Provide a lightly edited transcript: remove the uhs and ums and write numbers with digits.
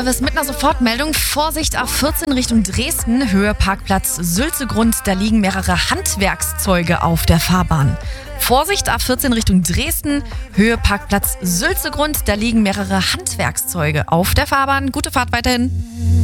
Was mit einer Sofortmeldung. Vorsicht A14 Richtung Dresden, Höhe Parkplatz Sülzegrund, da liegen mehrere Handwerkszeuge auf der Fahrbahn. Vorsicht A14 Richtung Dresden, Höhe Parkplatz Sülzegrund, da liegen mehrere Handwerkszeuge auf der Fahrbahn. Gute Fahrt weiterhin.